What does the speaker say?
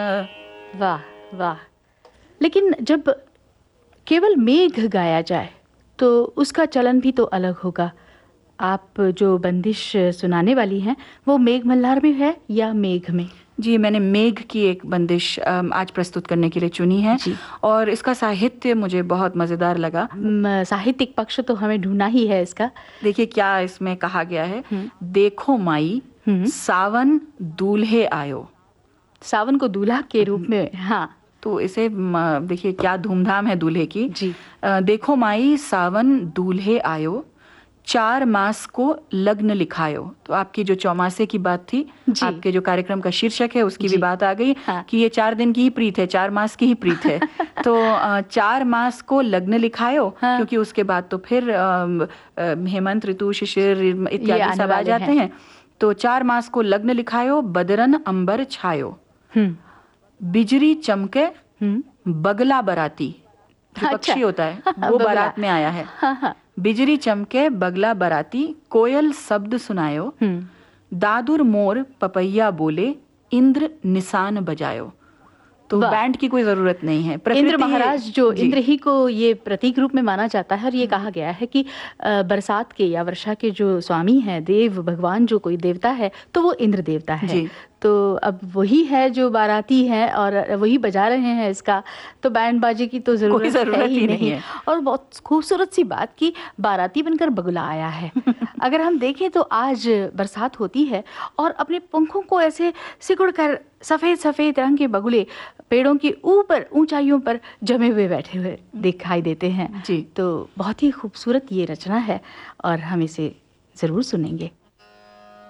वाह वाह। लेकिन जब केवल मेघ गाया जाए तो उसका चलन भी तो अलग होगा। आप जो बंदिश सुनाने वाली हैं वो मेघ मल्हार में है या मेघ में? जी, मैंने मेघ की एक बंदिश आज प्रस्तुत करने के लिए चुनी है जी। और इसका साहित्य मुझे बहुत मज़ेदार लगा। साहित्यिक पक्ष तो हमें ढूंढना ही है इसका। देखिए क्या इसमें कहा गया है। देखो माई सावन दूल्हे आयो। सावन को दूल्हा के रूप में, हाँ। तो इसे देखिए क्या धूमधाम है दूल्हे की। जी। देखो माई सावन दूल्हे आयो, 4 मास को लग्न लिखायो। तो आपकी जो चौमासे की बात थी, आपके जो कार्यक्रम का शीर्षक है उसकी भी बात आ गई। हाँ। कि ये 4 दिन की ही प्रीत है, 4 मास की ही प्रीत है। तो 4 मास को लग्न लिखायो। हाँ। क्योंकि उसके बाद तो फिर हेमंत ऋतु, शिशिर इत्यादि सब आ जाते हैं। तो 4 मास को लग्न लिखायो, बदरन अंबर छायो, बिजली चमके बगला बराती। जो पक्षी होता है वो बारात में आया है। बिजली चमके बगला बराती, कोयल शब्द सुनायो, दादुर मोर पपैया बोले, इंद्र निशान बजायो। तो बैंड की कोई जरूरत नहीं है। इंद्र महाराज जो इंद्र ही को ये प्रतीक रूप में माना जाता है और ये कहा गया है कि बरसात के या वर्षा के जो स्वामी हैं, देव भगवान जो कोई देवता है तो वो इंद्र देवता है। तो अब वही है जो बाराती है और वही बजा रहे हैं इसका, तो बैंड बाजे की तो जरूरत है ही नहीं है। और बहुत खूबसूरत सी बात कि बाराती बनकर बगुला आया है। अगर हम देखें तो आज बरसात होती है और अपने पंखों को ऐसे सिकुड़ कर सफ़ेद सफ़ेद रंग के बगुले पेड़ों के ऊपर ऊंचाइयों पर जमे हुए बैठे हुए दिखाई देते हैं। जी। तो बहुत ही खूबसूरत ये रचना है और हम इसे ज़रूर सुनेंगे।